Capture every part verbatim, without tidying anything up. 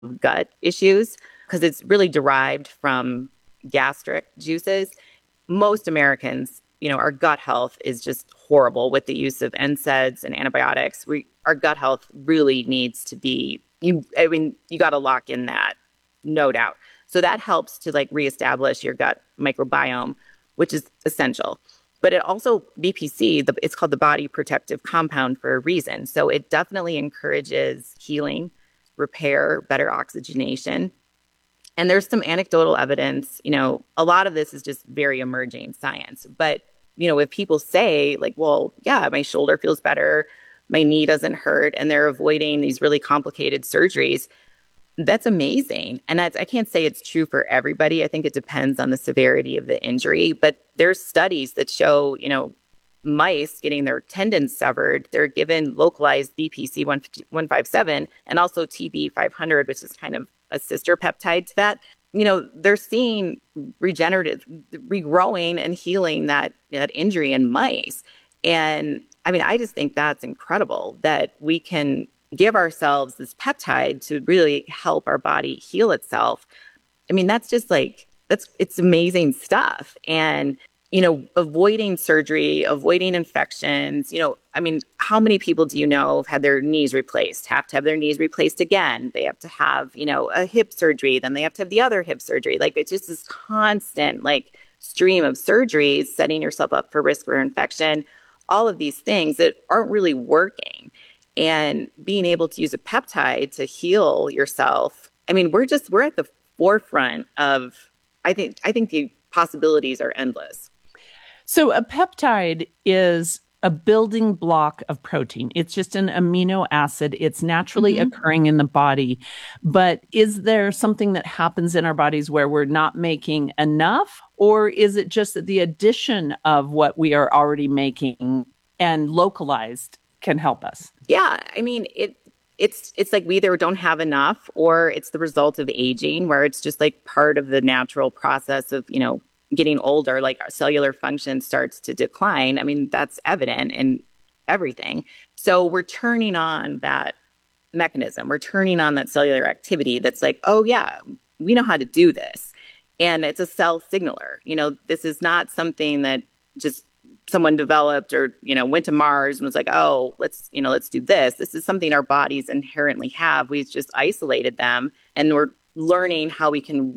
gut issues because it's really derived from gastric juices. Most Americans, you know, our gut health is just horrible with the use of N SAIDs and antibiotics. We, our gut health really needs to be, you, I mean, you got to lock in that, no doubt. So that helps to like reestablish your gut microbiome, which is essential. But it also, B P C, the, it's called the body protective compound for a reason. So it definitely encourages healing, repair, better oxygenation. And there's some anecdotal evidence, you know, a lot of this is just very emerging science. But, you know, if people say, like, well, yeah, my shoulder feels better, my knee doesn't hurt, and they're avoiding these really complicated surgeries, that's amazing. And that's, I can't say it's true for everybody. I think it depends on the severity of the injury. But there's studies that show, you know, mice getting their tendons severed, they're given localized B P C one fifty-seven and also T B five hundred, which is kind of a sister peptide to that. You know, they're seeing regenerative, regrowing and healing that, that injury in mice. And I mean, I just think that's incredible that we can give ourselves this peptide to really help our body heal itself. I mean, that's just like, that's, it's amazing stuff. And you know, avoiding surgery, avoiding infections. You know, I mean, how many people do you know have had their knees replaced, have to have their knees replaced again? They have to have, you know, a hip surgery, then they have to have the other hip surgery. Like it's just this constant like stream of surgeries, setting yourself up for risk for infection, all of these things that aren't really working. And being able to use a peptide to heal yourself. I mean, we're just, we're at the forefront of, I think, I think the possibilities are endless. So a peptide is a building block of protein. It's just an amino acid. It's naturally Mm-hmm. occurring in the body. But is there something that happens in our bodies where we're not making enough? Or is it just that the addition of what we are already making and localized can help us? Yeah, I mean, it it's it's like we either don't have enough or it's the result of aging where it's just like part of the natural process of, you know, getting older, like our cellular function starts to decline. I mean, that's evident in everything. So we're turning on that mechanism. We're turning on that cellular activity that's like, oh yeah, we know how to do this. And it's a cell signaler. You know, this is not something that just someone developed or, you know, went to Mars and was like, oh, let's, you know, let's do this. This is something our bodies inherently have. We've just isolated them and we're learning how we can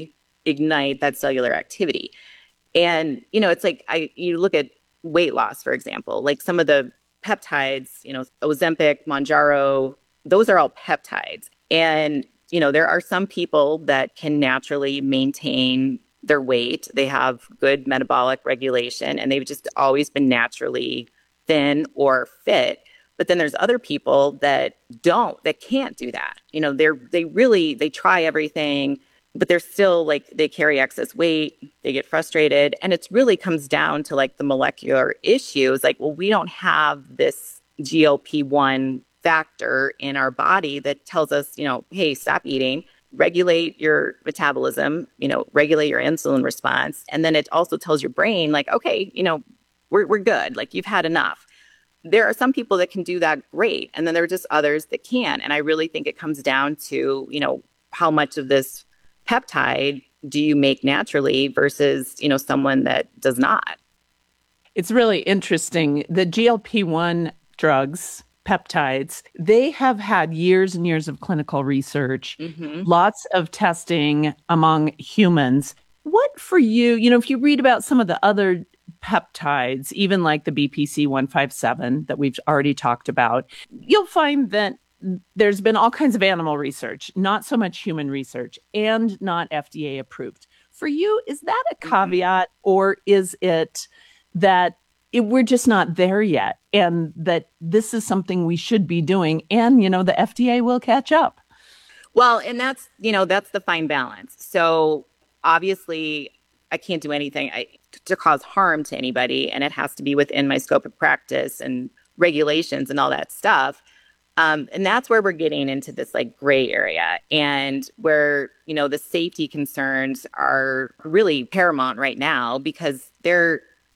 reignite that cellular activity. And, you know, it's like I you look at weight loss, for example, like some of the peptides, you know, Ozempic, Monjaro, those are all peptides. And, you know, there are some people that can naturally maintain their weight. They have good metabolic regulation and they've just always been naturally thin or fit. But then there's other people that don't, that can't do that. You know, they're, they really, they try everything, but they're still like, they carry excess weight, they get frustrated. And it really comes down to like the molecular issues. Like, well, we don't have this G L P one factor in our body that tells us, you know, hey, stop eating, regulate your metabolism, you know, regulate your insulin response. And then it also tells your brain, like, okay, you know, we're, we're good. Like you've had enough. There are some people that can do that great. And then there are just others that can. And I really think it comes down to, you know, how much of this peptide do you make naturally versus, you know, someone that does not. It's really interesting. The G L P one drugs, peptides, they have had years and years of clinical research, Mm-hmm. lots of testing among humans. What for you, you know, if you read about some of the other peptides, even like the B P C one fifty-seven that we've already talked about, you'll find that there's been all kinds of animal research, not so much human research, and not F D A approved. For you, is that a Mm-hmm. caveat, or is it that it, we're just not there yet, and that this is something we should be doing, and you know the F D A will catch up? Well, and that's, you know, that's the fine balance. So obviously, I can't do anything I, to cause harm to anybody, and it has to be within my scope of practice and regulations and all that stuff. Um, and that's where we're getting into this like gray area and where, you know, the safety concerns are really paramount right now because they're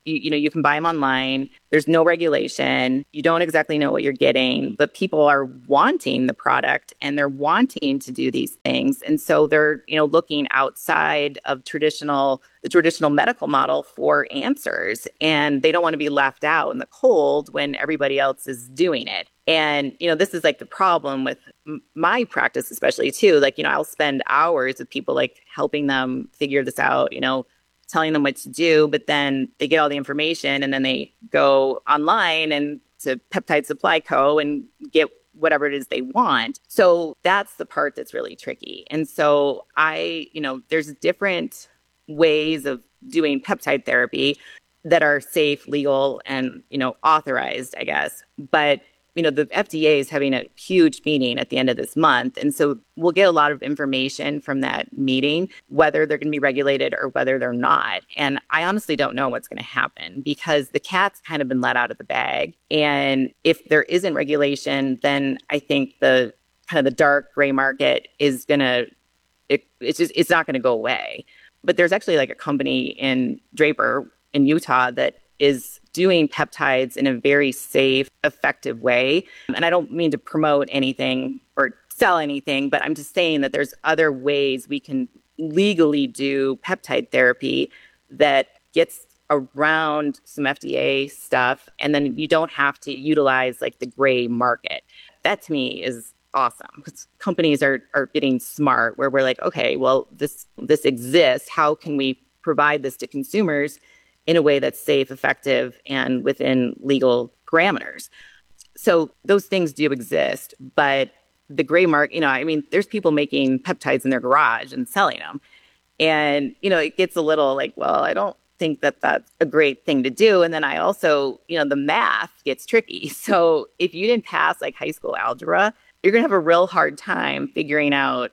You, you know, you can buy them online. There's no regulation. You don't exactly know what you're getting, but people are wanting the product and they're wanting to do these things. And so they're, you know, looking outside of traditional, the traditional medical model for answers. And they don't want to be left out in the cold when everybody else is doing it. And, you know, this is like the problem with m- my practice, especially too. Like, you know, I'll spend hours with people, like helping them figure this out, you know, telling them what to do, but then they get all the information and then they go online and to Peptide Supply Co. and get whatever it is they want. So that's the part that's really tricky. And so I, you know, there's different ways of doing peptide therapy that are safe, legal, and, you know, authorized, I guess. But you know, the F D A is having a huge meeting at the end of this month. And so we'll get a lot of information from that meeting, whether they're going to be regulated or whether they're not. And I honestly don't know what's going to happen because the cat's kind of been let out of the bag. And if there isn't regulation, then I think the kind of the dark gray market is going to, it, it's just, it's not going to go away. But there's actually like a company in Draper in Utah that is doing peptides in a very safe, effective way. And I don't mean to promote anything or sell anything, but I'm just saying that there's other ways we can legally do peptide therapy that gets around some F D A stuff. And then you don't have to utilize like the gray market. That to me is awesome because companies are, are getting smart where we're like, okay, well, this, this exists. How can we provide this to consumers in a way that's safe, effective, and within legal parameters? So those things do exist, but the gray market, you know, I mean, there's people making peptides in their garage and selling them. And, you know, it gets a little like, well, I don't think that that's a great thing to do. And then I also, you know, the math gets tricky. So if you didn't pass like high school algebra, you're going to have a real hard time figuring out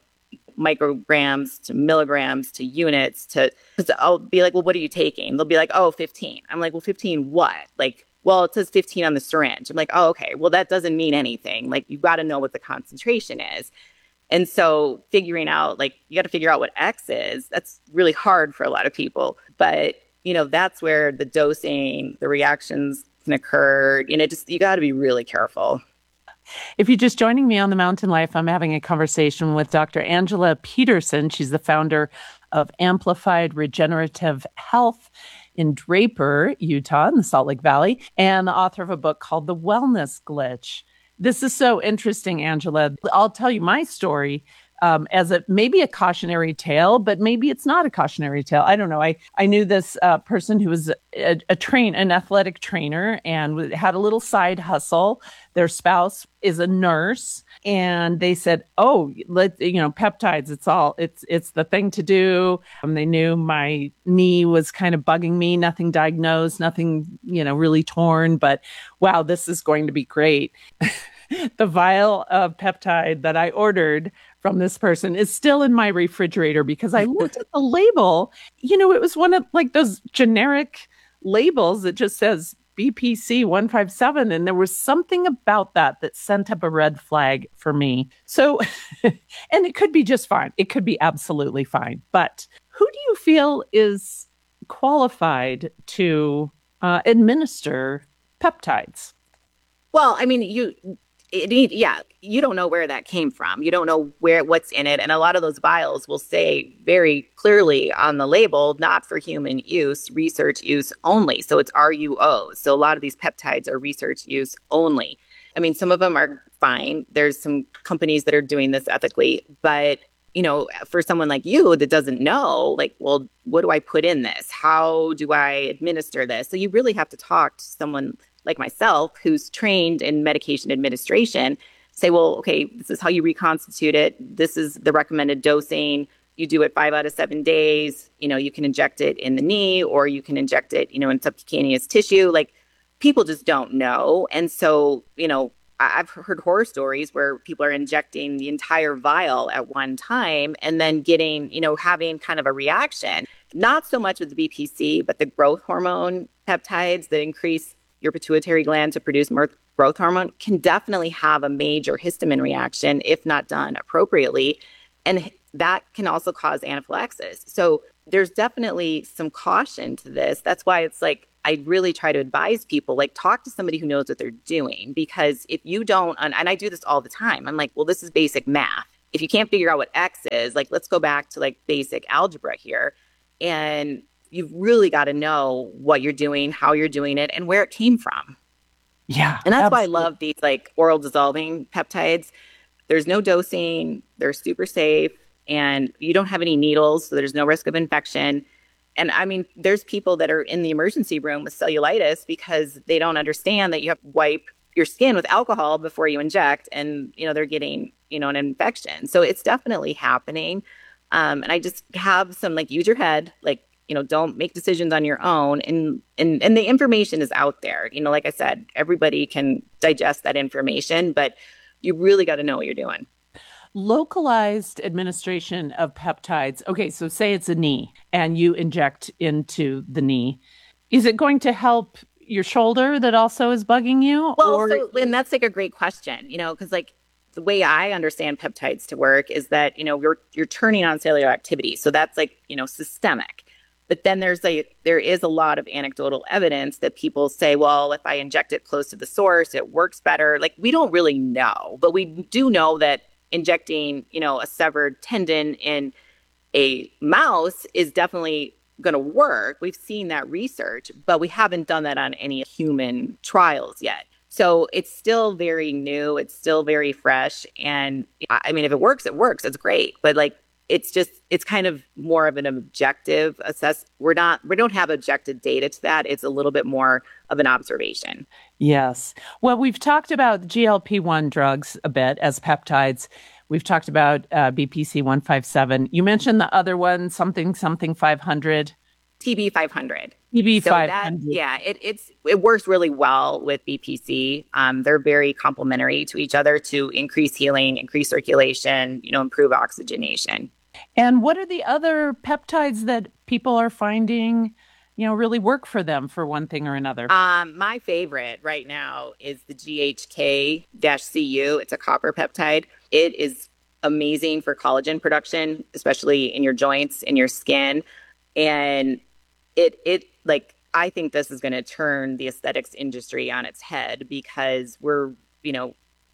micrograms to milligrams to units to, because I'll be like, well, what are you taking? They'll be like, oh, fifteen. I'm like, well, fifteen what? Like, well, it says fifteen on the syringe. I'm like, oh, okay. Well, that doesn't mean anything. Like, you've got to know what the concentration is. And so figuring out, like, you got to figure out what X is. That's really hard for a lot of people. But, you know, that's where the dosing, the reactions can occur. You know, just, you got to be really careful. If you're just joining me on The Mountain Life, I'm having a conversation with Doctor Angela Peterson. She's the founder of Amplified Regenerative Health in Draper, Utah, in the Salt Lake Valley, and the author of a book called The Wellness Glitch. This is so interesting, Angela. I'll tell you my story um, as a maybe a cautionary tale, but maybe it's not a cautionary tale. I don't know. I, I knew this uh, person who was a, a train, an athletic trainer and had a little side hustle. Their spouse is a nurse, and they said, "Oh, let you know, peptides. It's all. It's it's the thing to do." And they knew my knee was kind of bugging me. Nothing diagnosed, nothing you know really torn, but wow, this is going to be great. The vial of peptide that I ordered from this person is still in my refrigerator because I looked at the label. You know, it was one of like those generic labels that just says B P C one five seven. And there was something about that that sent up a red flag for me. So, and it could be just fine. It could be absolutely fine. But who do you feel is qualified to uh, administer peptides? Well, I mean, you, it, yeah, you don't know where that came from. You don't know where what's in it. And a lot of those vials will say very clearly on the label, not for human use, research use only. So it's R U O. So a lot of these peptides are research use only. I mean, some of them are fine. There's some companies that are doing this ethically, but you know, for someone like you that doesn't know, like, well, what do I put in this? How do I administer this? So you really have to talk to someone like myself, who's trained in medication administration, say, well, okay, this is how you reconstitute it. This is the recommended dosing. You do it five out of seven days. You know, you can inject it in the knee or you can inject it, you know, in subcutaneous tissue. Like people just don't know. And so, you know, I've heard horror stories where people are injecting the entire vial at one time and then getting, you know, having kind of a reaction, not so much with the B P C, but the growth hormone peptides that increase your pituitary gland to produce more growth hormone can definitely have a major histamine reaction if not done appropriately. And that can also cause anaphylaxis. So there's definitely some caution to this. That's why it's like, I really try to advise people, like, talk to somebody who knows what they're doing. Because if you don't, and I do this all the time, I'm like, well, this is basic math. If you can't figure out what X is, like, let's go back to like basic algebra here. And you've really got to know what you're doing, how you're doing it, and where it came from. Yeah, And that's why I absolutely. love these like oral dissolving peptides. There's no dosing, they're super safe, and you don't have any needles, so there's no risk of infection. And I mean, there's people that are in the emergency room with cellulitis because they don't understand that you have to wipe your skin with alcohol before you inject, and you know they're getting you know an infection. So it's definitely happening. Um, and I just have some like use your head, like you know, don't make decisions on your own. And and and the information is out there. You know, like I said, everybody can digest that information, but you really got to know what you're doing. Localized administration of peptides. Okay, so say it's a knee and you inject into the knee. Is it going to help your shoulder that also is bugging you? Well, Or, so and that's like a great question, you know, because like the way I understand peptides to work is that, you know, you're you're turning on cellular activity. So that's like, you know, systemic. But then there's a there is a lot of anecdotal evidence that people say, well, if I inject it close to the source, it works better. Like we don't really know, but we do know that injecting, you know, a severed tendon in a mouse is definitely going to work. We've seen that research, but we haven't done that on any human trials yet. So it's still very new. It's still very fresh. And I mean, if it works, it works. It's great. But like, it's just, it's kind of more of an objective assess. We're not, we don't have objective data to that. It's a little bit more of an observation. yes. Well, we've talked about G L P one drugs a bit as peptides. We've talked about uh, B P C one five seven. You mentioned the other one, something, something five hundred, T B five hundred. T B So that, five hundred. yeah, it it's it works really well with B P C. Um, they're very complementary to each other to increase healing, increase circulation, you know, improve oxygenation. And what are the other peptides that people are finding, you know, really work for them for one thing or another? Um, my favorite right now is the G H K-C U. It's a copper peptide. It is amazing for collagen production, especially in your joints, in your skin. And it it like I think this is going to turn the aesthetics industry on its head because we're, you know,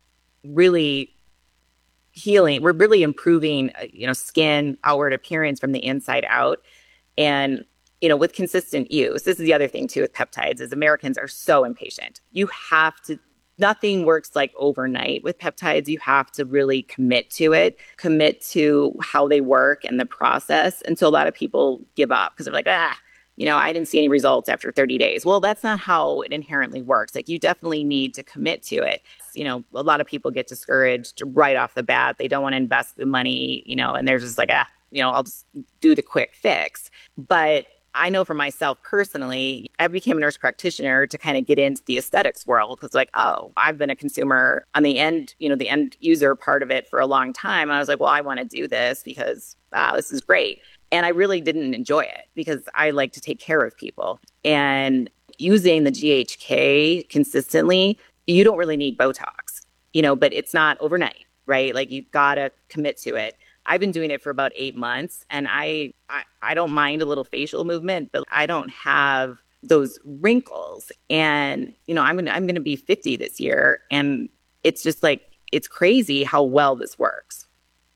really healing. We're really improving, uh, you know, skin outward appearance from the inside out. And, you know, with consistent use, this is the other thing too with peptides is Americans are so impatient. You have to, nothing works like overnight with peptides. You have to really commit to it, commit to how they work and the process. And so a lot of people give up because they're like, ah, you know, I didn't see any results after thirty days. Well, that's not how it inherently works. Like you definitely need to commit to it. You know, a lot of people get discouraged right off the bat. They don't want to invest the money, you know, and they're just like, ah, you know, I'll just do the quick fix. But I know for myself personally, I became a nurse practitioner to kind of get into the aesthetics world because, like, oh, I've been a consumer on the end, you know, the end user part of it for a long time. And I was like, well, I want to do this because, wow, this is great. And I really didn't enjoy it because I like to take care of people. And using the G H K consistently, you don't really need Botox, you know, but it's not overnight, right? Like you gotta commit to it. I've been doing it for about eight months and I, I, I don't mind a little facial movement, but I don't have those wrinkles. And, you know, I'm gonna I'm gonna be fifty this year. And it's just like it's crazy how well this works.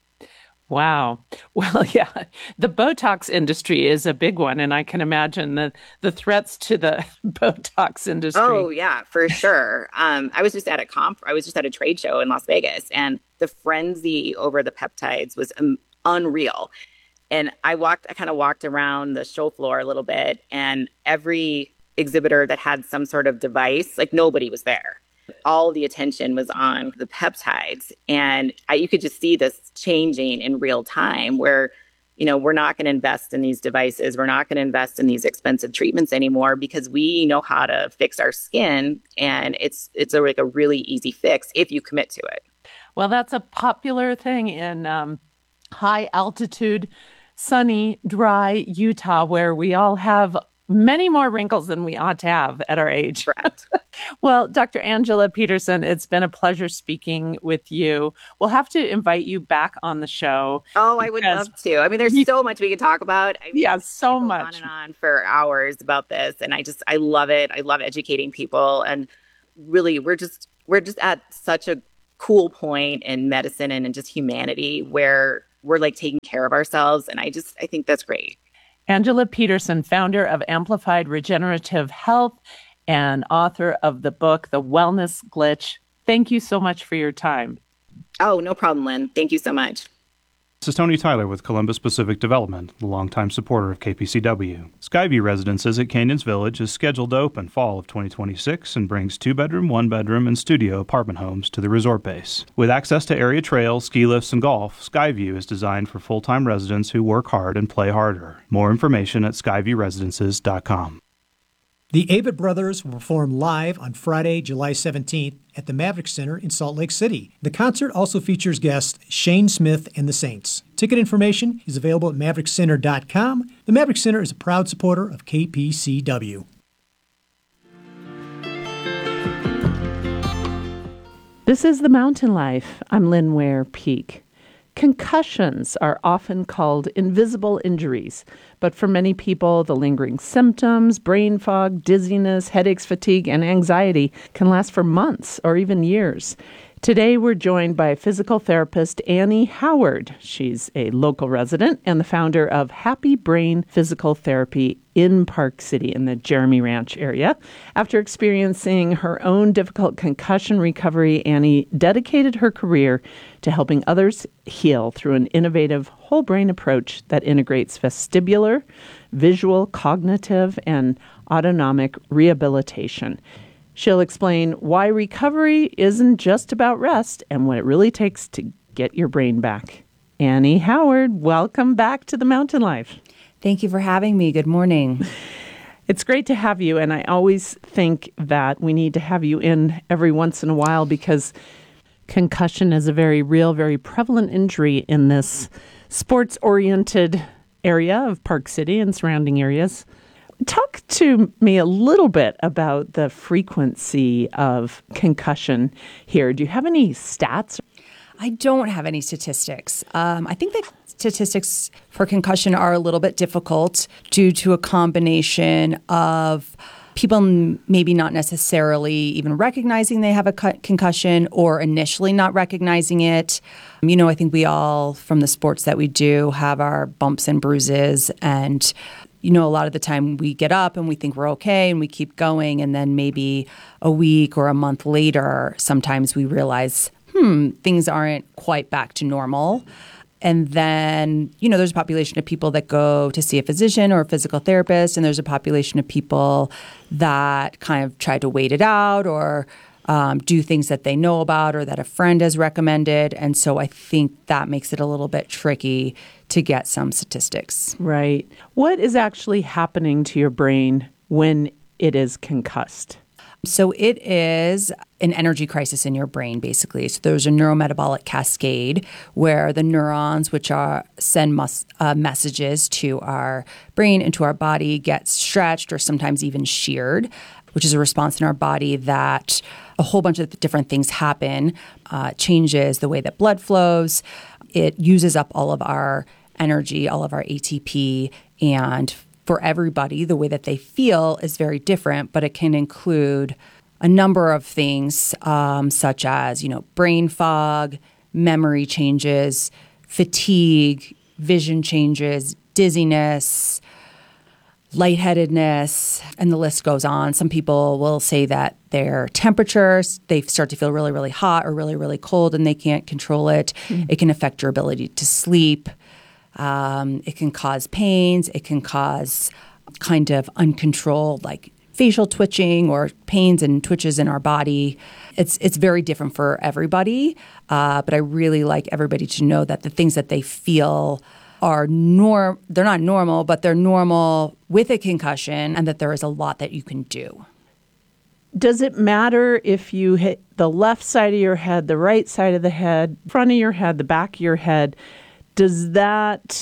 Wow. Well, yeah, the Botox industry is a big one, and I can imagine the the threats to the Botox Oh industry. yeah, for sure. Um, I was just at a comp. I was just at a trade show in Las Vegas, and the frenzy over the peptides was um, unreal. And I walked, I kind of walked around the show floor a little bit, and every exhibitor that had some sort of device, like nobody was there. All the attention was on the peptides, and I, you could just see this changing in real time. Where you know we're not going to invest in these devices, we're not going to invest in these expensive treatments anymore because we know how to fix our skin, and it's it's a, like a really easy fix if you commit to it. Well, that's a popular thing in um, high altitude, sunny, dry Utah, where we all have many more wrinkles than we ought to have at our age. Correct. Well, Doctor Angela Peterson, it's been a pleasure speaking with you. We'll have to invite you back on the show. Oh, I would love to. I mean, there's you, so much we could talk about. I mean, yeah, so go much. On and on for hours about this. And I just, I love it. I love educating people. And really, we're just, we're just at such a cool point in medicine and in just humanity where we're like taking care of ourselves. And I just, I think that's great. Angela Peterson, founder of Amplified Regenerative Health and author of the book, The Wellness Glitch. Thank you so much for your time. Oh, no problem, Lynn. Thank you so much. This is Tony Tyler with Columbus Pacific Development, the longtime supporter of K P C W. Skyview Residences at Canyons Village is scheduled to open fall of twenty twenty-six and brings two-bedroom, one-bedroom, and studio apartment homes to the resort base. With access to area trails, ski lifts, and golf, Skyview is designed for full-time residents who work hard and play harder. More information at skyview residences dot com. The Avett Brothers will perform live on Friday, July seventeenth at the Maverick Center in Salt Lake City. The concert also features guests Shane Smith and the Saints. Ticket information is available at maverick center dot com. The Maverick Center is a proud supporter of K P C W. This is The Mountain Life. I'm Lynn Ware Peak. Concussions are often called invisible injuries, but for many people, the lingering symptoms, brain fog, dizziness, headaches, fatigue, and anxiety can last for months or even years. Today, we're joined by physical therapist Annie Howard. She's a local resident and the founder of Happy Brain Physical Therapy in Park City in the Jeremy Ranch area. After experiencing her own difficult concussion recovery, Annie dedicated her career to helping others heal through an innovative whole brain approach that integrates vestibular, visual, cognitive, and autonomic rehabilitation. She'll explain why recovery isn't just about rest and what it really takes to get your brain back. Annie Howard, welcome back to The Mountain Life. Thank you for having me. Good morning. It's great to have you, and I always think that we need to have you in every once in a while because concussion is a very real, very prevalent injury in this sports-oriented area of Park City and surrounding areas. Talk to me a little bit about the frequency of concussion here. Do you have any stats? I don't have any statistics. Um, I think that statistics for concussion are a little bit difficult due to a combination of people maybe not necessarily even recognizing they have a concussion or initially not recognizing it. You know, I think we all, from the sports that we do, have our bumps and bruises, and you know, a lot of the time we get up and we think we're okay and we keep going. And then maybe a week or a month later, sometimes we realize, hmm, things aren't quite back to normal. And then, you know, there's a population of people that go to see a physician or a physical therapist. And there's a population of people that kind of try to wait it out or um, do things that they know about or that a friend has recommended. And so I think that makes it a little bit tricky to get some statistics. Right. What is actually happening to your brain when it is concussed? So it is an energy crisis in your brain, basically. So there's a neurometabolic cascade where the neurons, which are send mus- uh, messages to our brain and to our body, get stretched or sometimes even sheared, which is a response in our body that a whole bunch of different things happen, uh, changes the way that blood flows. It uses up all of our energy, all of our A T P, and for everybody, the way that they feel is very different, but it can include a number of things, um, such as, you know, brain fog, memory changes, fatigue, vision changes, dizziness, lightheadedness, and the list goes on. Some people will say that their temperatures, they start to feel really, really hot or really, really cold, and they can't control it. Mm-hmm. It can affect your ability to sleep. Um, it can cause pains. It can cause kind of uncontrolled, like facial twitching or pains and twitches in our body. It's it's very different for everybody, uh, but I really like everybody to know that the things that they feel are norm. They're not normal, but they're normal with a concussion, and that there is a lot that you can do. Does it matter if you hit the left side of your head, the right side of the head, front of your head, the back of your head? Does that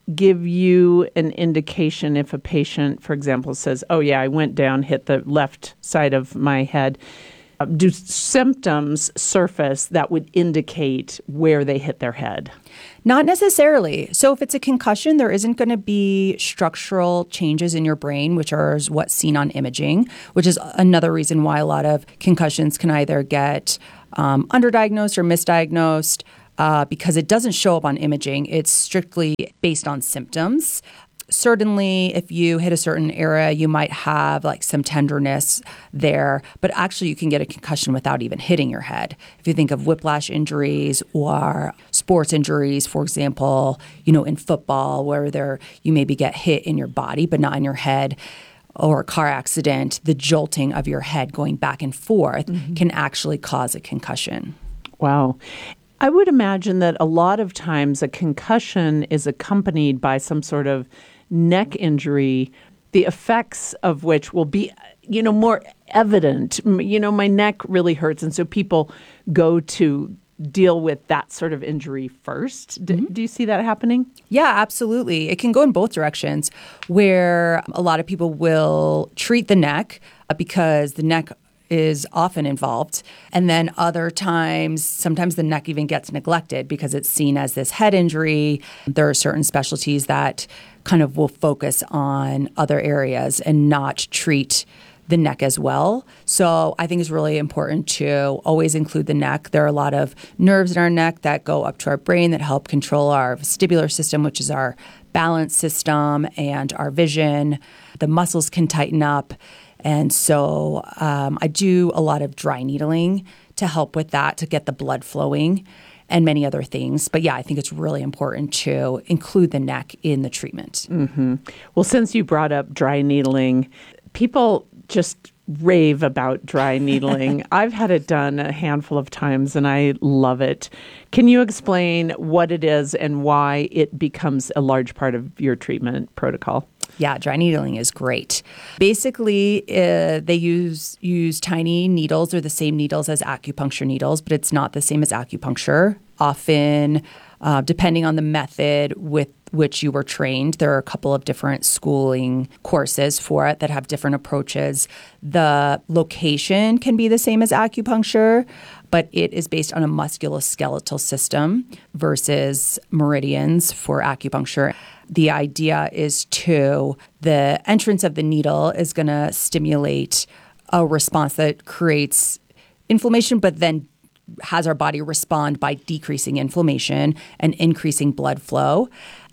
give you an indication if a patient, for example, says, oh, yeah, I went down, hit the left side of my head? Uh, do symptoms surface that would indicate where they hit their head? Not necessarily. So if it's a concussion, there isn't going to be structural changes in your brain, which are what's seen on imaging, which is another reason why a lot of concussions can either get um, underdiagnosed or misdiagnosed. Uh, because it doesn't show up on imaging. It's strictly based on symptoms. Certainly, if you hit a certain area, you might have like some tenderness there, but actually you can get a concussion without even hitting your head. If you think of whiplash injuries or sports injuries, for example, you know, in football where there you maybe get hit in your body but not in your head, or a car accident, the jolting of your head going back and forth mm-hmm. can actually cause a concussion. Wow. I would imagine that a lot of times a concussion is accompanied by some sort of neck injury, the effects of which will be, you know, more evident. You know, my neck really hurts. And so people go to deal with that sort of injury first. D- mm-hmm. Do you see that happening? Yeah, absolutely. It can go in both directions, where a lot of people will treat the neck because the neck is often involved. And then other times, sometimes the neck even gets neglected because it's seen as this head injury. There are certain specialties that kind of will focus on other areas and not treat the neck as well. So I think it's really important to always include the neck. There are a lot of nerves in our neck that go up to our brain that help control our vestibular system, which is our balance system, and our vision. The muscles can tighten up. And so um, I do a lot of dry needling to help with that, to get the blood flowing and many other things. But yeah, I think it's really important to include the neck in the treatment. Mm-hmm. Well, since you brought up dry needling, people just rave about dry needling. I've had it done a handful of times and I love it. Can you explain what it is and why it becomes a large part of your treatment protocol? Yeah, dry needling is great. Basically, uh, they use use tiny needles. They're the same needles as acupuncture needles, but it's not the same as acupuncture. Often, uh, depending on the method with which you were trained, there are a couple of different schooling courses for it that have different approaches. The location can be the same as acupuncture, but it is based on a musculoskeletal system versus meridians for acupuncture. The idea is to, the entrance of the needle is going to stimulate a response that creates inflammation, but then has our body respond by decreasing inflammation and increasing blood flow,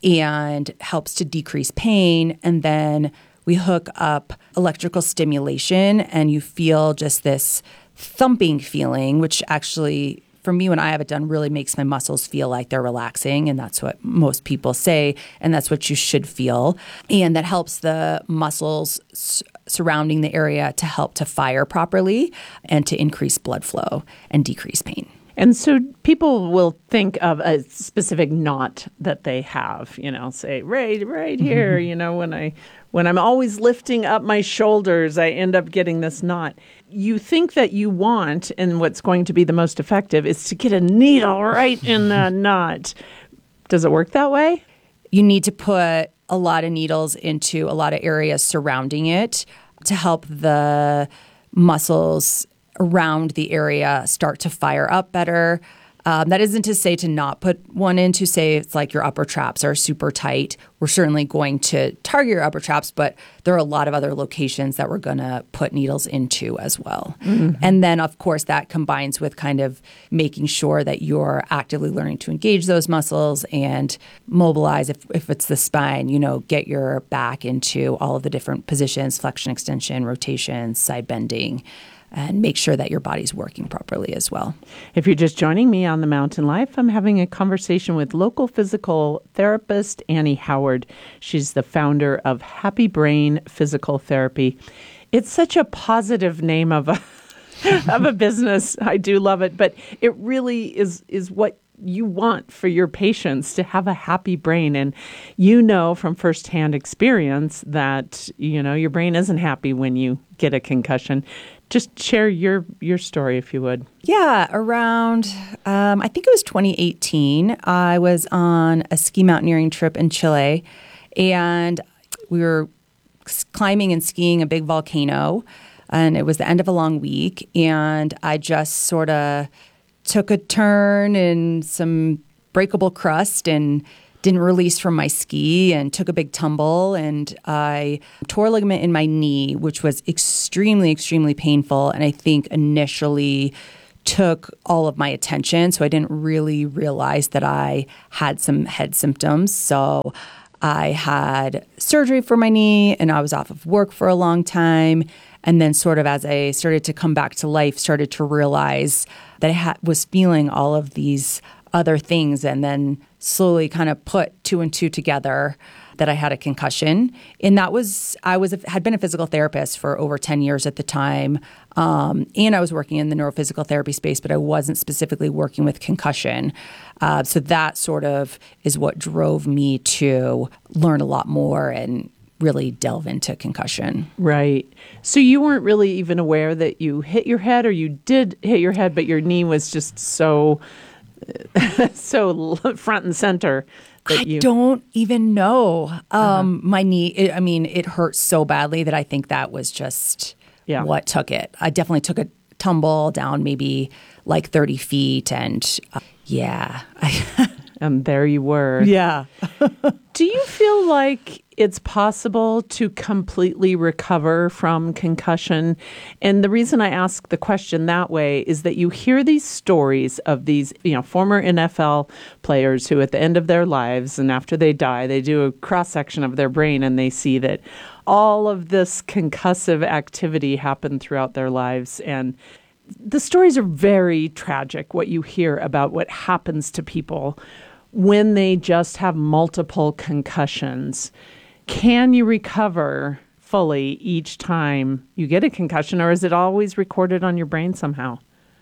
and helps to decrease pain. And then we hook up electrical stimulation and you feel just this thumping feeling, which actually, for me, when I have it done, really makes my muscles feel like they're relaxing. And that's what most people say. And that's what you should feel. And that helps the muscles s- surrounding the area to help to fire properly and to increase blood flow and decrease pain. And so people will think of a specific knot that they have, you know, say, right, right here, you know, when I, when I'm always lifting up my shoulders, I end up getting this knot. You think that you want, and what's going to be the most effective is to get a needle right in that knot. Does it work that way? You need to put a lot of needles into a lot of areas surrounding it to help the muscles around the area start to fire up better. Um, that isn't to say to not put one in, to say it's like your upper traps are super tight. We're certainly going to target your upper traps, but there are a lot of other locations that we're going to put needles into as well. Mm-hmm. And then, of course, that combines with kind of making sure that you're actively learning to engage those muscles and mobilize. If, if it's the spine, you know, get your back into all of the different positions, flexion, extension, rotation, side bending, and make sure that your body's working properly as well. If you're just joining me on The Mountain Life, I'm having a conversation with local physical therapist Annie Howard. She's the founder of Happy Brain Physical Therapy. It's such a positive name of a of a business. I do love it, but it really is is what you want for your patients, to have a happy brain. And you know from firsthand experience that, you know, your brain isn't happy when you get a concussion. Just share your your story, if you would. Yeah, around, um, I think it was twenty eighteen, I was on a ski mountaineering trip in Chile, and we were climbing and skiing a big volcano, and it was the end of a long week, and I just sort of took a turn in some breakable crust and didn't release from my ski and took a big tumble, and I tore a ligament in my knee, which was extremely, extremely painful, and I think initially took all of my attention, so I didn't really realize that I had some head symptoms. So I had surgery for my knee, and I was off of work for a long time, and then sort of as I started to come back to life, started to realize that I ha- was feeling all of these other things, and then slowly kind of put two and two together that I had a concussion. And that was, I was had been a physical therapist for over ten years at the time. Um, and I was working in the neurophysical therapy space, but I wasn't specifically working with concussion. Uh, so that sort of is what drove me to learn a lot more and really delve into concussion. Right. So you weren't really even aware that you hit your head, or you did hit your head, but your knee was just so so front and center that I you don't even know. Um, uh-huh. My knee, it, I mean, it hurt so badly that I think that was just yeah. what took it. I definitely took a tumble down maybe like thirty feet, and uh, yeah. And there you were. Yeah. Do you feel like it's possible to completely recover from concussion? And the reason I ask the question that way is that you hear these stories of these, you know, former N F L players who at the end of their lives and after they die, they do a cross-section of their brain and they see that all of this concussive activity happened throughout their lives. And the stories are very tragic, what you hear about what happens to people when they just have multiple concussions. Can you recover fully each time you get a concussion, or is it always recorded on your brain somehow?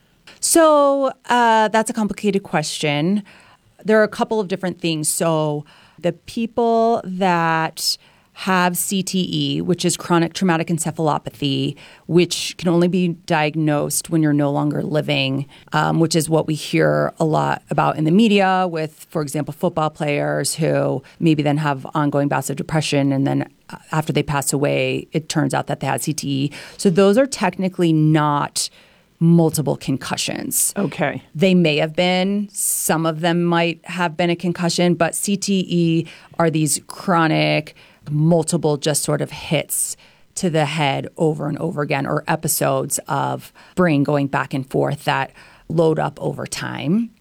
So uh, that's a complicated question. There are a couple of different things. So the people that have C T E, which is chronic traumatic encephalopathy, which can only be diagnosed when you're no longer living, um, which is what we hear a lot about in the media with, for example, football players who maybe then have ongoing bouts of depression, and then after they pass away, it turns out that they had C T E. So those are technically not multiple concussions. Okay. They may have been. Some of them might have been a concussion, but C T E are these chronic, multiple just sort of hits to the head over and over again, or episodes of brain going back and forth that load up over time.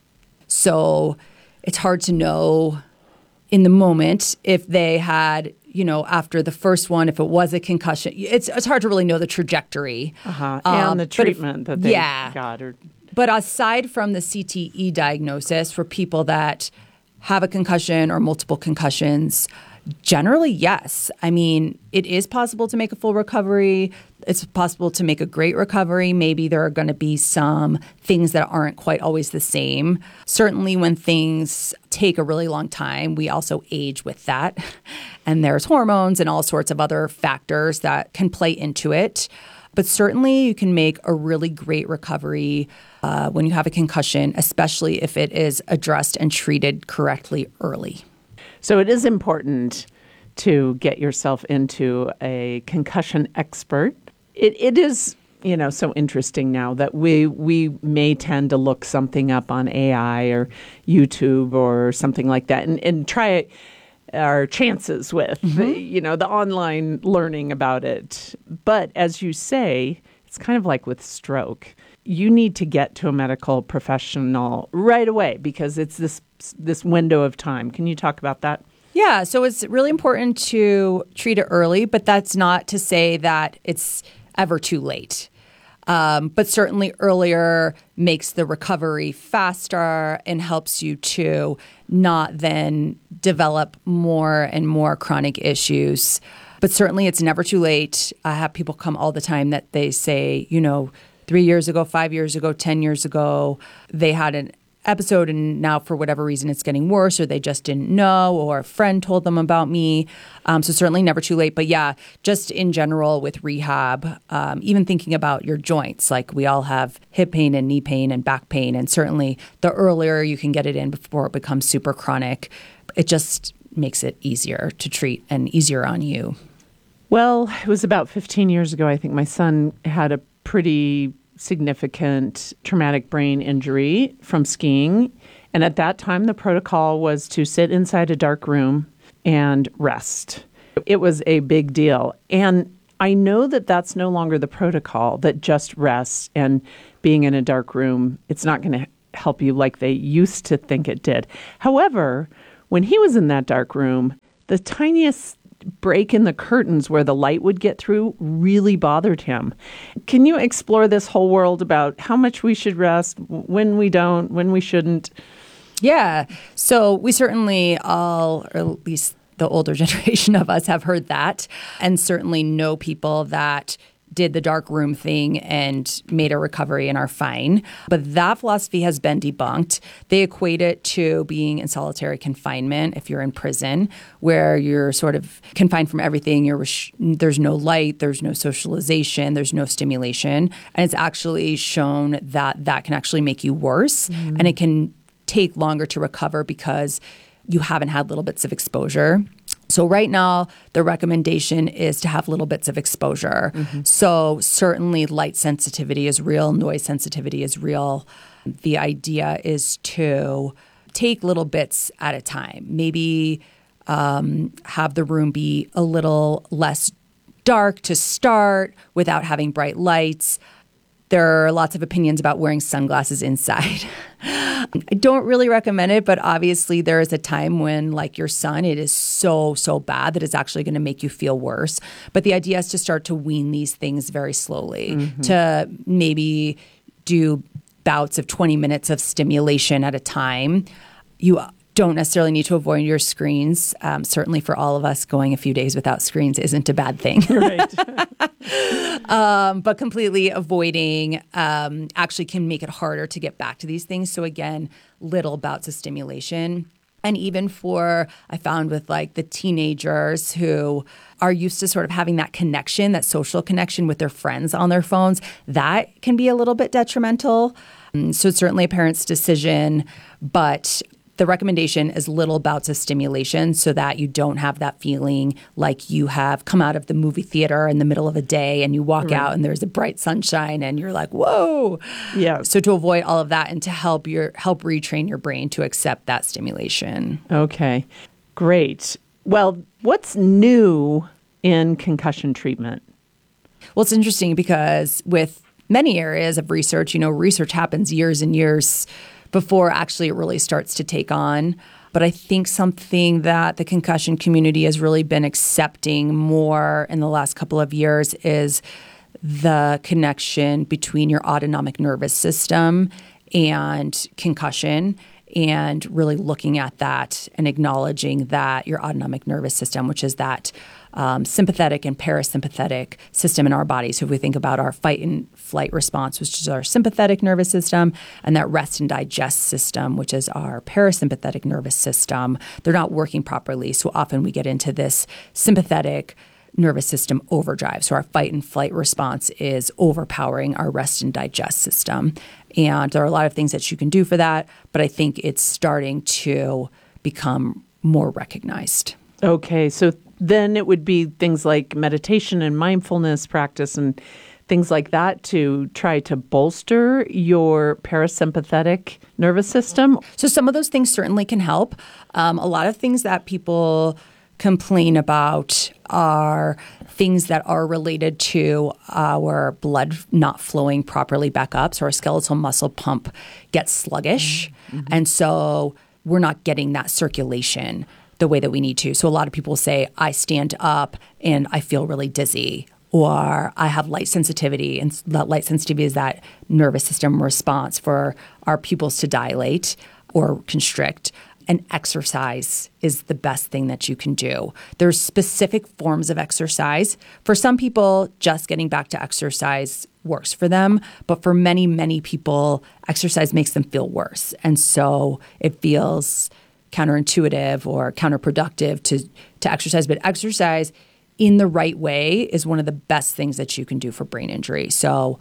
So it's hard to know in the moment if they had, you know, after the first one, if it was a concussion. It's it's hard to really know the trajectory. Uh-huh. Um, and the treatment if, that they yeah. got. Or... But aside from the C T E diagnosis for people that have a concussion or multiple concussions, generally, yes. I mean, it is possible to make a full recovery. It's possible to make a great recovery. Maybe there are going to be some things that aren't quite always the same. Certainly when things take a really long time, we also age with that. And there's hormones and all sorts of other factors that can play into it. But certainly you can make a really great recovery uh, when you have a concussion, especially if it is addressed and treated correctly early. So it is important to get yourself into a concussion expert. It it is, you know, so interesting now that we we may tend to look something up on A I or YouTube or something like that and, and try our chances with, mm-hmm. you know, the online learning about it. But as you say, it's kind of like with stroke. You need to get to a medical professional right away because it's this this window of time. Can you talk about that? Yeah, so it's really important to treat it early, but that's not to say that it's ever too late. Um, but certainly earlier makes the recovery faster and helps you to not then develop more and more chronic issues. But certainly it's never too late. I have people come all the time that they say, you know, three years ago, five years ago, ten years ago, they had an episode and now for whatever reason it's getting worse, or they just didn't know, or a friend told them about me. Um, so certainly never too late. But yeah, just in general with rehab, um, even thinking about your joints, like we all have hip pain and knee pain and back pain. And certainly the earlier you can get it in before it becomes super chronic, it just makes it easier to treat and easier on you. Well, it was about fifteen years ago. I think my son had a pretty significant traumatic brain injury from skiing. And at that time, the protocol was to sit inside a dark room and rest. It was a big deal. And I know that that's no longer the protocol, that just rest and being in a dark room, it's not going to help you like they used to think it did. However, when he was in that dark room, the tiniest break in the curtains where the light would get through really bothered him. Can you explore this whole world about how much we should rest, when we don't, when we shouldn't? Yeah. So we certainly all, or at least the older generation of us, have heard that, and certainly know people that did the dark room thing and made a recovery and are fine. But that philosophy has been debunked. They equate it to being in solitary confinement if you're in prison, where you're sort of confined from everything. You're there's no light, there's no socialization, there's no stimulation. And it's actually shown that that can actually make you worse. Mm-hmm. And it can take longer to recover because you haven't had little bits of exposure. So right now, the recommendation is to have little bits of exposure. Mm-hmm. So certainly light sensitivity is real, noise sensitivity is real. The idea is to take little bits at a time. Maybe um, have the room be a little less dark to start without having bright lights. There are lots of opinions about wearing sunglasses inside. I don't really recommend it, but obviously there is a time when, like your son, it is so, so bad that it's actually going to make you feel worse. But the idea is to start to wean these things very slowly, mm-hmm. to maybe do bouts of twenty minutes of stimulation at a time. You don't necessarily need to avoid your screens. Um, certainly for all of us, going a few days without screens isn't a bad thing. Right. um, but completely avoiding um, actually can make it harder to get back to these things. So again, little bouts of stimulation. And even for, I found with like the teenagers who are used to sort of having that connection, that social connection with their friends on their phones, that can be a little bit detrimental. Um, so it's certainly a parent's decision, but the recommendation is little bouts of stimulation so that you don't have that feeling like you have come out of the movie theater in the middle of a day and you walk right. out and there's a bright sunshine and you're like, whoa. Yeah. So to avoid all of that and to help your help retrain your brain to accept that stimulation. Okay, great. Well, what's new in concussion treatment? Well, it's interesting because with many areas of research, you know, research happens years and years before actually it really starts to take on. But I think something that the concussion community has really been accepting more in the last couple of years is the connection between your autonomic nervous system and concussion, and really looking at that and acknowledging that your autonomic nervous system, which is that um, sympathetic and parasympathetic system in our body. So if we think about our fight and flight response, which is our sympathetic nervous system, and that rest and digest system, which is our parasympathetic nervous system, they're not working properly. So often we get into this sympathetic nervous system overdrive. So our fight and flight response is overpowering our rest and digest system. And there are a lot of things that you can do for that, but I think it's starting to become more recognized. Okay, so then it would be things like meditation and mindfulness practice and things like that to try to bolster your parasympathetic nervous system. So some of those things certainly can help. Um, a lot of things that people complain about are things that are related to our blood not flowing properly back up. So our skeletal muscle pump gets sluggish. Mm-hmm. And so we're not getting that circulation the way that we need to. So a lot of people say, I stand up and I feel really dizzy, or I have light sensitivity. And that light sensitivity is that nervous system response for our pupils to dilate or constrict. and exercise is the best thing that you can do. There's specific forms of exercise. For some people, just getting back to exercise works for them. But for many, many people, exercise makes them feel worse. And so it feels counterintuitive or counterproductive to, to exercise. But exercise in the right way is one of the best things that you can do for brain injury. So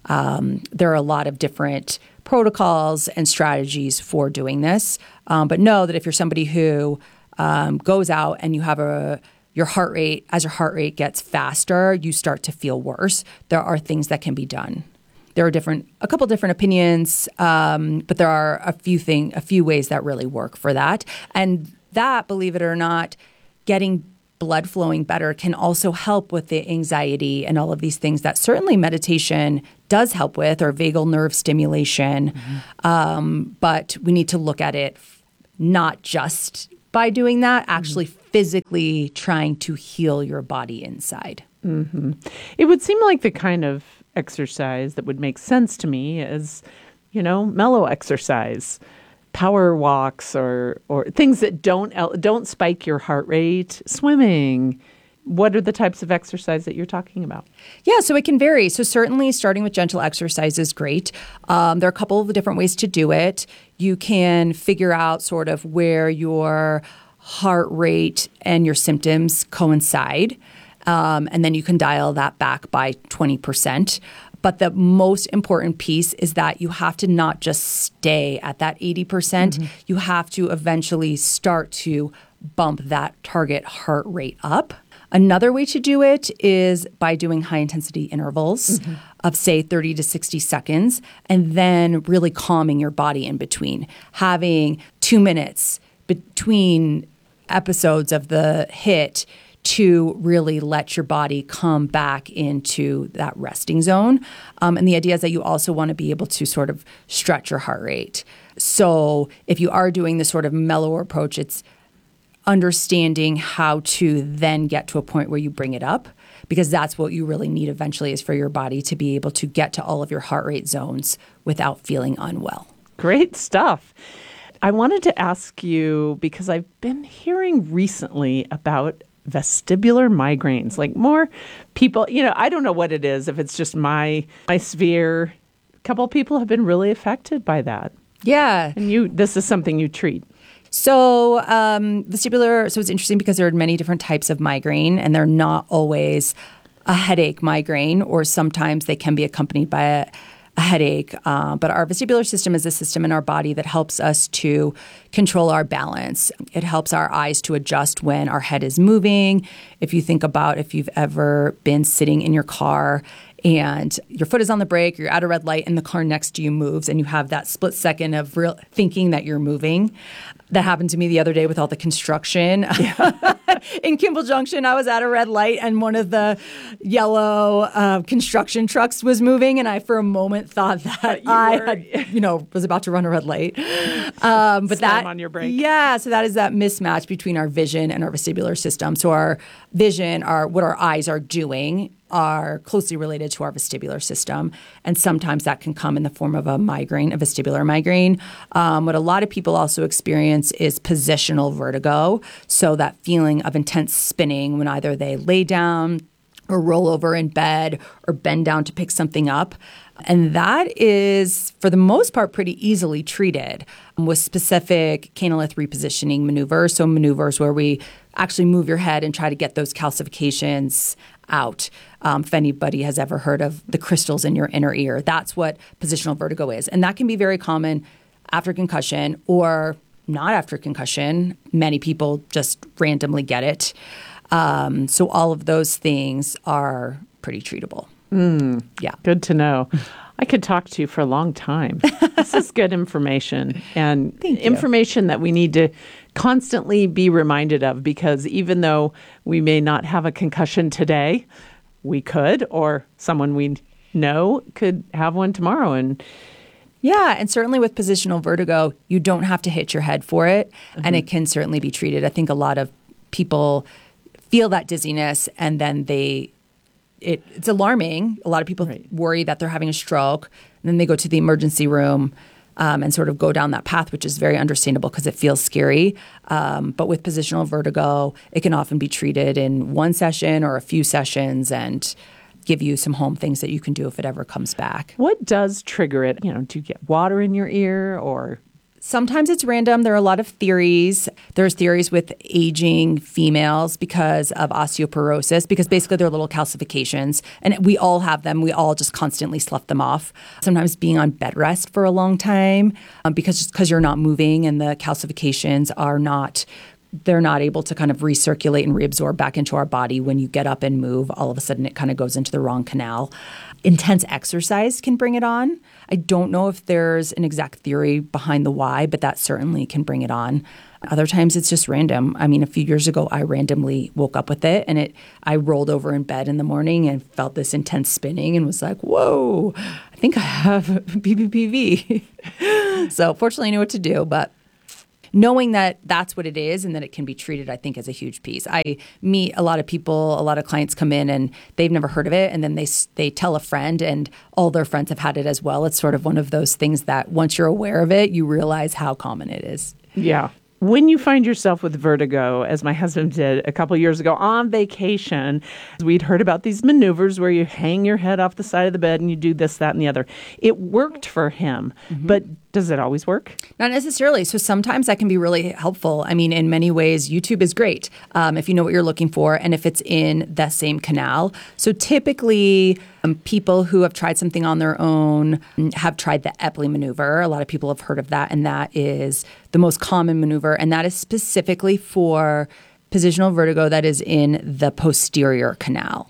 um, there are a lot of different protocols and strategies for doing this. Um, but know that if you're somebody who um, goes out and you have a your heart rate, as your heart rate gets faster, you start to feel worse. There are things that can be done. There are different, a couple different opinions, um, but there are a few thing, a few ways that really work for that. And that, believe it or not, getting blood flowing better can also help with the anxiety and all of these things that certainly meditation does help with, or vagal nerve stimulation. Mm-hmm. Um, but we need to look at it not just by doing that, actually mm-hmm. physically trying to heal your body inside. Mm-hmm. It would seem like the kind of exercise that would make sense to me is, you know, mellow exercise, power walks, or or things that don't don't spike your heart rate, swimming. What are the types of exercise that you're talking about? Yeah, so it can vary. So certainly starting with gentle exercise is great. Um, there are a couple of different ways to do it. You can figure out sort of where your heart rate and your symptoms coincide. Um, and then you can dial that back by twenty percent. But the most important piece is that you have to not just stay at that eighty percent. Mm-hmm. You have to eventually start to bump that target heart rate up. Another way to do it is by doing high-intensity intervals mm-hmm. of, say, thirty to sixty seconds, and then really calming your body in between. Having two minutes between episodes of the hit to really let your body come back into that resting zone. Um, and the idea is that you also want to be able to sort of stretch your heart rate. So if you are doing this sort of mellower approach, it's understanding how to then get to a point where you bring it up, because that's what you really need eventually, is for your body to be able to get to all of your heart rate zones without feeling unwell. Great stuff. I wanted to ask you, because I've been hearing recently about vestibular migraines, like more people, you know, I don't know what it is, if it's just my my sphere. A couple of people have been really affected by that. Yeah. And you, this is something you treat. So um, vestibular, so it's interesting because there are many different types of migraine, and they're not always a headache migraine, or sometimes they can be accompanied by a, a headache. Uh, but our vestibular system is a system in our body that helps us to control our balance. It helps our eyes to adjust when our head is moving. If you think about if you've ever been sitting in your car and your foot is on the brake, you're at a red light, and the car next to you moves, and you have that split second of real thinking that you're moving. That happened to me the other day with all the construction. Yeah. In Kimball Junction, I was at a red light, and one of the yellow uh, construction trucks was moving, and I, for a moment, thought that I were, had, you know, was about to run a red light. Um, but Slam that, on your brake. Yeah, so that is that mismatch between our vision and our vestibular system. So our vision, our what our eyes are doing, are closely related to our vestibular system. And sometimes that can come in the form of a migraine, a vestibular migraine. Um, what a lot of people also experience is positional vertigo. So that feeling of intense spinning when either they lay down or roll over in bed or bend down to pick something up. And that is, for the most part, pretty easily treated with specific canalith repositioning maneuvers. So maneuvers where we actually move your head and try to get those calcifications out. Um, if anybody has ever heard of the crystals in your inner ear, that's what positional vertigo is. And that can be very common after concussion or not after concussion. Many people just randomly get it. Um, so all of those things are pretty treatable. Mm, yeah. Good to know. I could talk to you for a long time. This is good information, and information that we need to constantly be reminded of, because even though we may not have a concussion today, we could, or someone we know could have one tomorrow. And yeah, and certainly with positional vertigo, you don't have to hit your head for it, mm-hmm. and it can certainly be treated. I think a lot of people feel that dizziness, and then they It, it's alarming. A lot of people right. worry that they're having a stroke, and then they go to the emergency room, um, and sort of go down that path, which is very understandable because it feels scary. Um, but with positional vertigo, it can often be treated in one session or a few sessions and give you some home things that you can do if it ever comes back. What does trigger it? You know, do you get water in your ear or... Sometimes it's random. There are a lot of theories. There's theories with aging females because of osteoporosis, because basically they're little calcifications. And we all have them. We all just constantly slough them off. Sometimes being on bed rest for a long time um, because just because you're not moving and the calcifications are not they're not able to kind of recirculate and reabsorb back into our body. When you get up and move, all of a sudden it kind of goes into the wrong canal. Intense exercise can bring it on. I don't know if there's an exact theory behind the why, but that certainly can bring it on. Other times it's just random. I mean, a few years ago, I randomly woke up with it and it. I rolled over in bed in the morning and felt this intense spinning and was like, whoa, I think I have B P P V. So fortunately I knew what to do, but knowing that that's what it is and that it can be treated, I think, is a huge piece. I meet a lot of people, a lot of clients come in and they've never heard of it. And then they they tell a friend and all their friends have had it as well. It's sort of one of those things that once you're aware of it, you realize how common it is. Yeah. When you find yourself with vertigo, as my husband did a couple of years ago on vacation, we'd heard about these maneuvers where you hang your head off the side of the bed and you do this, that, and the other. It worked for him, mm-hmm. but does it always work? Not necessarily. So sometimes that can be really helpful. I mean, in many ways, YouTube is great um, if you know what you're looking for and if it's in the same canal. So typically, um, people who have tried something on their own have tried the Epley maneuver. A lot of people have heard of that, and that is the most common maneuver, and that is specifically for positional vertigo that is in the posterior canal.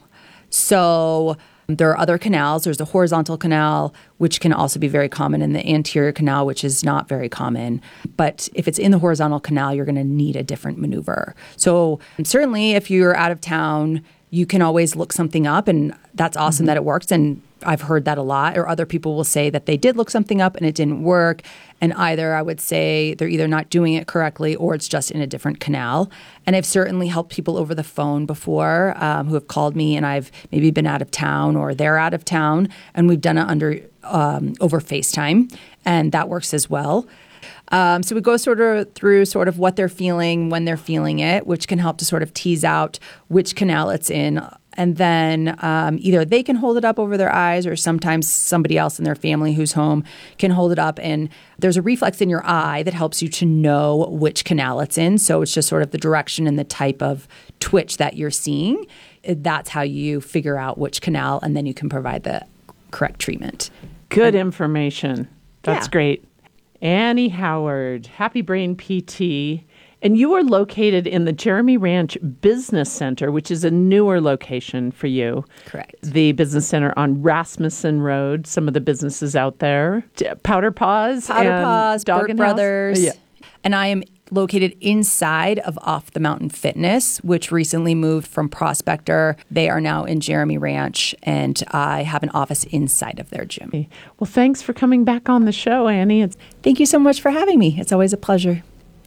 So there are other canals. There's the horizontal canal, which can also be very common, and the anterior canal, which is not very common. But if it's in the horizontal canal, you're going to need a different maneuver. So certainly if you're out of town, you can always look something up, and that's awesome mm-hmm. that it works. And I've heard that a lot. Or other people will say that they did look something up and it didn't work. And either I would say they're either not doing it correctly or it's just in a different canal. And I've certainly helped people over the phone before um, who have called me and I've maybe been out of town or they're out of town. And we've done it under um, over FaceTime. And that works as well. Um, so we go sort of through sort of what they're feeling when they're feeling it, which can help to sort of tease out which canal it's in. And then um, either they can hold it up over their eyes or sometimes somebody else in their family who's home can hold it up. And there's a reflex in your eye that helps you to know which canal it's in. So it's just sort of the direction and the type of twitch that you're seeing. That's how you figure out which canal, and then you can provide the correct treatment. Good information. That's yeah. great. Annie Howard, Happy Brain P T. And you are located in the Jeremy Ranch Business Center, which is a newer location for you. Correct. The Business Center on Rasmussen Road. Some of the businesses out there. Powder Paws. Powder and Paws, Dog Burt and Brothers. House. Yeah. And I am located inside of Off the Mountain Fitness, which recently moved from Prospector. They are now in Jeremy Ranch, and I have an office inside of their gym. Well, thanks for coming back on the show, Annie. It's- Thank you so much for having me. It's always a pleasure.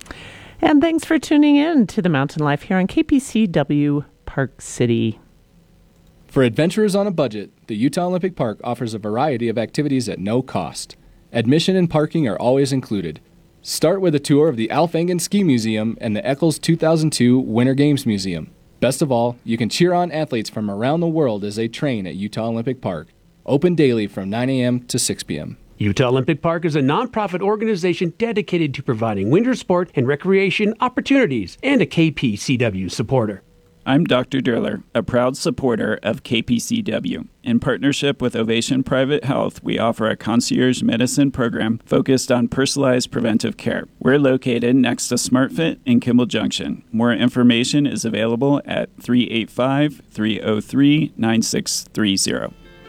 And thanks for tuning in to The Mountain Life here on K P C W Park City. For adventurers on a budget, the Utah Olympic Park offers a variety of activities at no cost. Admission and parking are always included. Start with a tour of the Alf Engen Ski Museum and the Eccles two thousand two Winter Games Museum. Best of all, you can cheer on athletes from around the world as they train at Utah Olympic Park. Open daily from nine a.m. to six p.m. Utah Olympic Park is a nonprofit organization dedicated to providing winter sport and recreation opportunities and a K P C W supporter. I'm Doctor Durler, a proud supporter of K P C W. In partnership with Ovation Private Health, we offer a concierge medicine program focused on personalized preventive care. We're located next to SmartFit in Kimball Junction. More information is available at three eight five, three oh three, nine six three zero.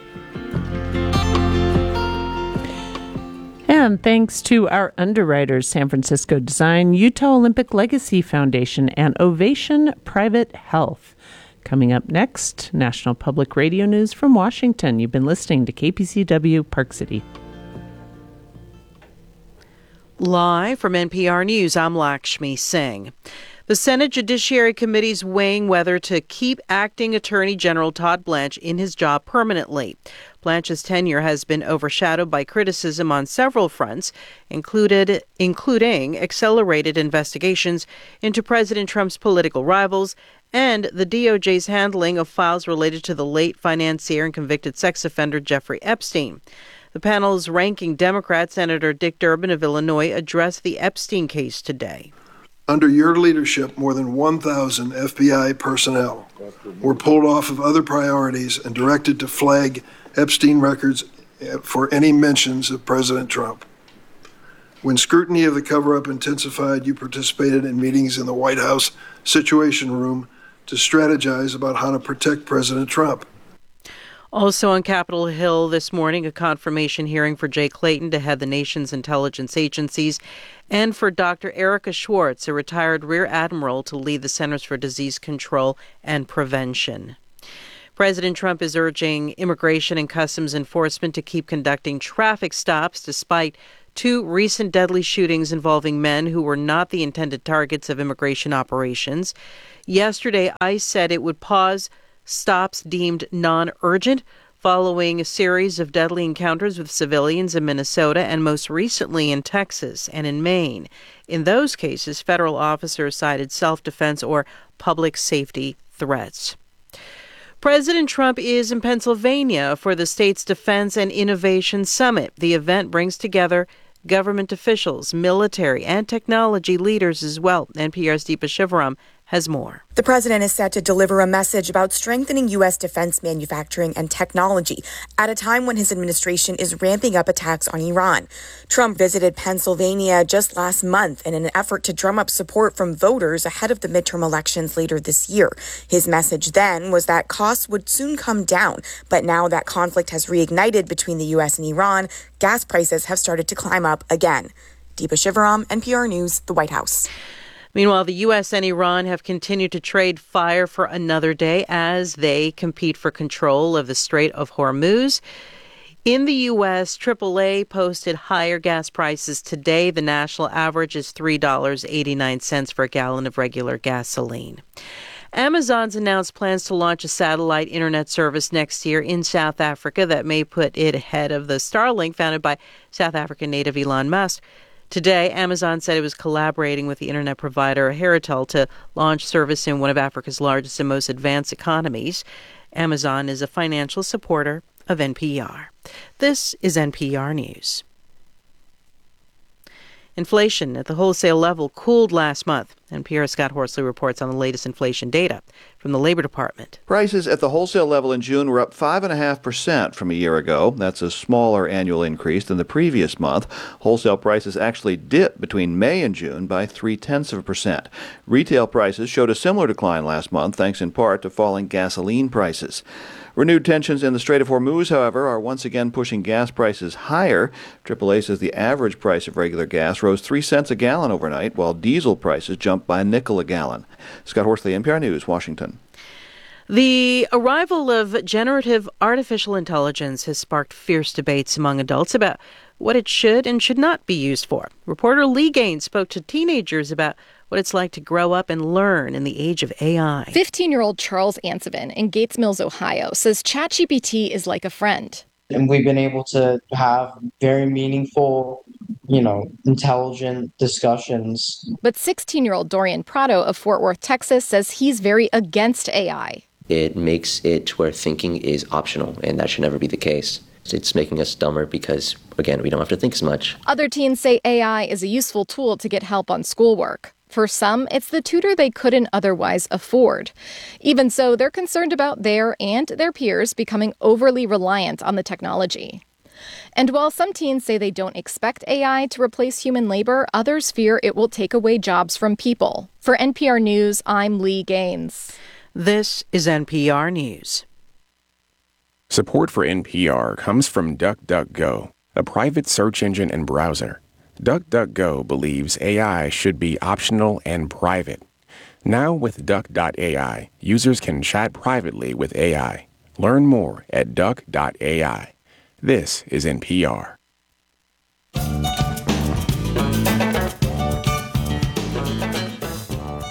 And thanks to our underwriters, San Francisco Design, Utah Olympic Legacy Foundation, and Ovation Private Health. Coming up next, National Public Radio News from Washington. You've been listening to K P C W Park City. Live from N P R News, I'm Lakshmi Singh. The Senate Judiciary Committee is weighing whether to keep acting Attorney General Todd Blanche in his job permanently. Blanche's tenure has been overshadowed by criticism on several fronts, included, including accelerated investigations into President Trump's political rivals and the D O J's handling of files related to the late financier and convicted sex offender Jeffrey Epstein. The panel's ranking Democrat, Senator Dick Durbin of Illinois, addressed the Epstein case today. Under your leadership, more than one thousand F B I personnel were pulled off of other priorities and directed to flag Epstein records for any mentions of President Trump. When scrutiny of the cover-up intensified, you participated in meetings in the White House Situation Room to strategize about how to protect President Trump. Also on Capitol Hill this morning, a confirmation hearing for Jay Clayton to head the nation's intelligence agencies and for Doctor Erica Schwartz, a retired Rear Admiral, to lead the Centers for Disease Control and Prevention. President Trump is urging Immigration and Customs Enforcement to keep conducting traffic stops despite two recent deadly shootings involving men who were not the intended targets of immigration operations. Yesterday, ICE said it would pause stops deemed non-urgent following a series of deadly encounters with civilians in Minnesota and most recently in Texas and in Maine. In those cases, federal officers cited self-defense or public safety threats. President Trump is in Pennsylvania for the state's Defense and Innovation Summit. The event brings together government officials, military, and technology leaders as well. N P R's Deepa Shivaram has more. The president is set to deliver a message about strengthening U S defense manufacturing and technology at a time when his administration is ramping up attacks on Iran. Trump visited Pennsylvania just last month in an effort to drum up support from voters ahead of the midterm elections later this year. His message then was that costs would soon come down, but now that conflict has reignited between the U S and Iran, gas prices have started to climb up again. Deepa Shivaram, N P R News, the White House. Meanwhile, the U S and Iran have continued to trade fire for another day as they compete for control of the Strait of Hormuz. In the U S, triple A posted higher gas prices today. The national average is three dollars and eighty-nine cents for a gallon of regular gasoline. Amazon's announced plans to launch a satellite internet service next year in South Africa that may put it ahead of the Starlink founded by South African native Elon Musk. Today, Amazon said it was collaborating with the internet provider Heritel to launch service in one of Africa's largest and most advanced economies. Amazon is a financial supporter of N P R. This is N P R News. Inflation at the wholesale level cooled last month. N P R's Scott Horsley reports on the latest inflation data from the Labor Department. Prices at the wholesale level in June were up five point five percent from a year ago. That's a smaller annual increase than the previous month. Wholesale prices actually dipped between May and June by three-tenths of a percent. Retail prices showed a similar decline last month, thanks in part to falling gasoline prices. Renewed tensions in the Strait of Hormuz, however, are once again pushing gas prices higher. triple A says the average price of regular gas rose three cents a gallon overnight, while diesel prices jumped by a nickel a gallon. Scott Horsley, N P R News, Washington. The arrival of generative artificial intelligence has sparked fierce debates among adults about what it should and should not be used for. Reporter Lee Gaines spoke to teenagers about what it's like to grow up and learn in the age of A I. fifteen-year-old Charles Ansevin in Gates Mills, Ohio, says ChatGPT is like a friend. And we've been able to have very meaningful, you know, intelligent discussions. But sixteen-year-old Dorian Prado of Fort Worth, Texas, says he's very against A I. It makes it to where thinking is optional, and that should never be the case. It's making us dumber because, again, we don't have to think as much. Other teens say A I is a useful tool to get help on schoolwork. For some, it's the tutor they couldn't otherwise afford. Even so, they're concerned about their and their peers becoming overly reliant on the technology. And while some teens say they don't expect A I to replace human labor, others fear it will take away jobs from people. For N P R News, I'm Lee Gaines. This is N P R News. Support for N P R comes from DuckDuckGo, a private search engine and browser. DuckDuckGo believes A I should be optional and private. Now with Duck dot A I, users can chat privately with A I. Learn more at Duck dot A I. This is N P R.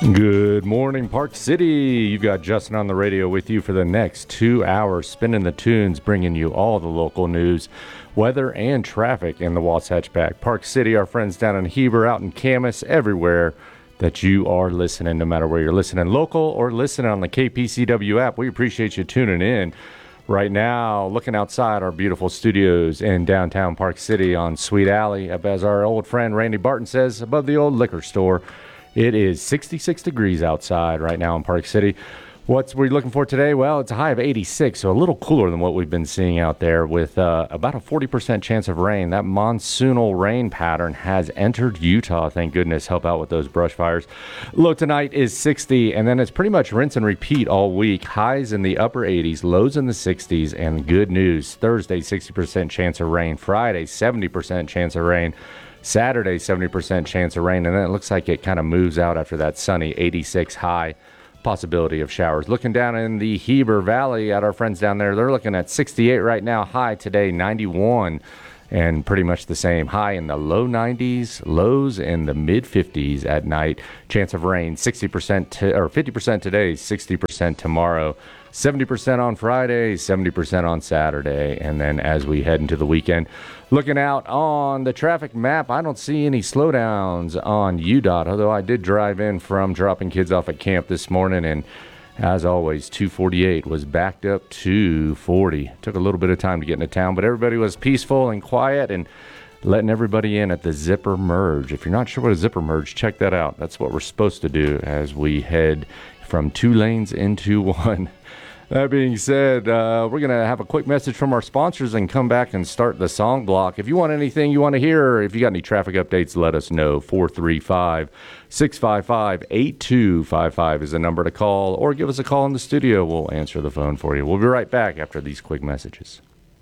Good morning, Park City. You've got Justin on the radio with you for the next two hours, spinning the tunes, bringing you all the local news, weather, and traffic in the Wasatch Back. Park City, our friends down in Heber, out in Camas, everywhere that you are listening, no matter where you're listening, local or listening on the K P C W app. We appreciate you tuning in. Right now, looking outside our beautiful studios in downtown Park City on Sweet Alley, as our old friend Randy Barton says, above the old liquor store. It is sixty-six degrees outside right now in Park City. What's we looking for today? Well, it's a high of eighty-six, so a little cooler than what we've been seeing out there with uh, about a forty percent chance of rain. That monsoonal rain pattern has entered Utah, thank goodness. Help out with those brush fires. Low tonight is sixty, and then it's pretty much rinse and repeat all week. Highs in the upper eighties, lows in the sixties, and good news. Thursday, sixty percent chance of rain. Friday, seventy percent chance of rain. Saturday, seventy percent chance of rain, and then it looks like it kind of moves out after that sunny eighty-six high. Possibility of showers. Looking down in the Heber Valley at our friends down there, they're looking at sixty-eight right now, high today ninety-one, and pretty much the same. High in the low nineties, lows in the mid fifties at night. Chance of rain sixty percent to, or fifty percent today, sixty percent tomorrow. seventy percent on Friday, seventy percent on Saturday, and then as we head into the weekend, looking out on the traffic map, I don't see any slowdowns on U D O T, although I did drive in from dropping kids off at camp this morning, and as always, two forty-eight was backed up to forty. Took a little bit of time to get into town, but everybody was peaceful and quiet and letting everybody in at the zipper merge. If you're not sure what a zipper merge, check that out. That's what we're supposed to do as we head from two lanes into one. That being said, uh, we're going to have a quick message from our sponsors and come back and start the song block. If you want anything you want to hear, or if you got any traffic updates, let us know. four three five, six five five, eight two five five is the number to call, or give us a call in the studio. We'll answer the phone for you. We'll be right back after these quick messages.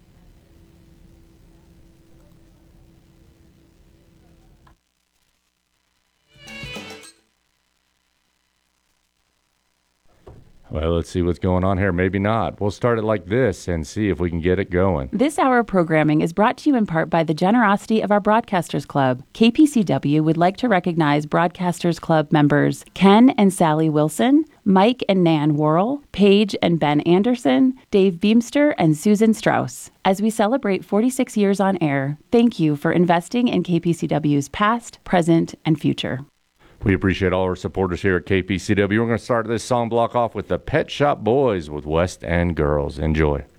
Well, let's see what's going on here. Maybe not. We'll start it like this and see if we can get it going. This hour of programming is brought to you in part by the generosity of our Broadcasters Club. K P C W would like to recognize Broadcasters Club members Ken and Sally Wilson, Mike and Nan Worrell, Paige and Ben Anderson, Dave Beamster, and Susan Strauss. As we celebrate forty-six years on air, thank you for investing in K P C W's past, present, and future. We appreciate all our supporters here at K P C W. We're going to start this song block off with the Pet Shop Boys with West End Girls. Enjoy.